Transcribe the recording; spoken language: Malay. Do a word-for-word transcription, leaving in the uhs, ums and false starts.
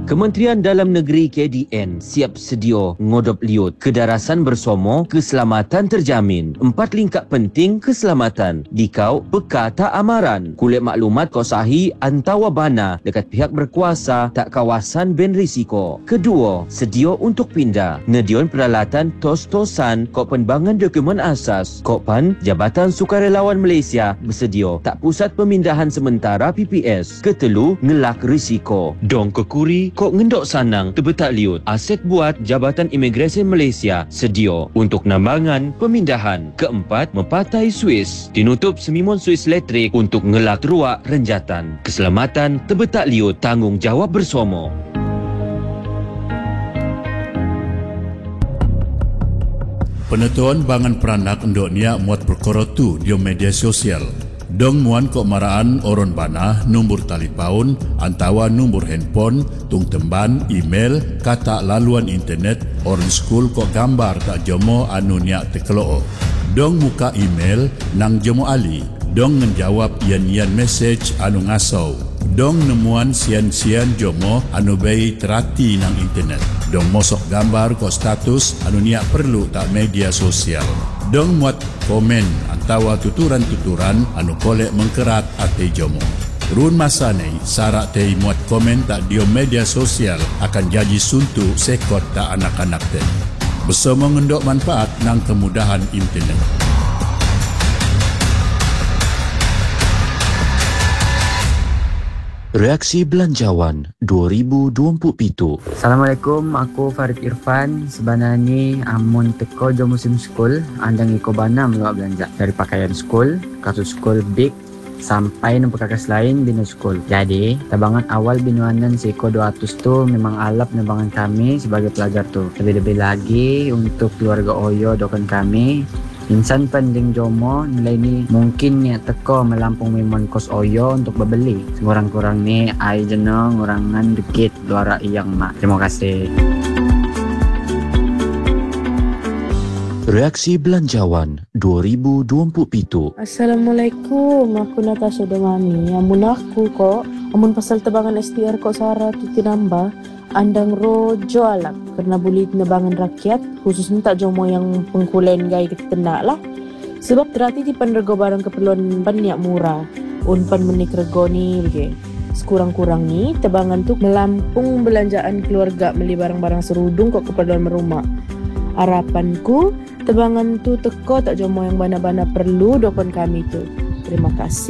Kementerian Dalam Negeri K D N siap sedia ngodop liut kedarasan bersomo keselamatan terjamin. Empat lingkap penting keselamatan dikau peka tak amaran. Kulit maklumat kau sahi antawa bana dekat pihak berkuasa tak kawasan ben risiko. Kedua, sedia untuk pindah. Ngedion peralatan tos-tosan kau penbangan dokumen asas. Kau pan Jabatan Sukarelawan Malaysia bersedia tak pusat pemindahan sementara P P S. Ketelu, ngelak risiko. Dong kekuri kok ngendok sanang tebetak liut. Aset buat Jabatan Imigresen Malaysia sedia untuk nambangan pemindahan. Keempat, mepatai Swiss. Dinutup semimon Swiss elektrik untuk ngelak ruak renjatan. Keselamatan tebetak liut tanggungjawab bersama. Penentuan bangan peranak endok niak muat perkara tu di media sosial. Dong muan kok maraan oron bana, nombor telefon, antawa nombor handphone, tung temban, email, kata laluan internet, oron school kok gambar tak jomo anu niak tekeloo. Dong muka email nang jomo ali. Dong menjawab ian-ian message anu ngasau. Dong nemuan sian-sian jomo anu bayi terati nang internet. Dong mosok gambar kok status anu niak perlu tak media sosial. Dong muat komen antawa tuturan-tuturan anu kolek mengkerat ate jomo. Run masa ni sarak tei muat komen tak dio media sosial akan jadi suntuk sekot tak anak-anak tei. Bersama ngendok manfaat nang kemudahan internet. Reaksi Belanjawan dua ribu dua puluh tujuh. Assalamualaikum, aku Farid Irfan. Sebenarnya amun teko jo musim school, andang iko bana meluak belanja dari pakaian school, kasut school big sampai nang perkakas lain bina school. Jadi, tabangan awal binuanan si Iko dua ratus tu memang alap nabangan kami sebagai pelajar tu. Lebih-lebih lagi untuk keluarga Oyo dokan kami. Insan pending jomo nilai ni mungkin ni teko melampung memon kos Oyo untuk berbeli. Kurang-kurang ni ai jeno ngurangan dikit luara iyang mak. Terima kasih. Reaksi Belanjawan dua ribu dua puluh tujuh. Assalamualaikum, aku Natasha Domani. Amun aku kok, amun pasal tebangan S T R kok Sarah tu tinambah, andang rojo alak karena bulit nebangan rakyat, khususnya tak jomo yang pengkulen gay kita tenak lah. Sebab terhati di penrego barang keperluan banyak murah, unpan menik rego ni lagi. Sekurang-kurang ni, tebangan tu melampung belanjaan keluarga beli barang-barang serudung kok keperluan merumah. Harapanku, tebangan tu teko tak jomo yang bana-bana perlu dokon kami tu. Terima kasih.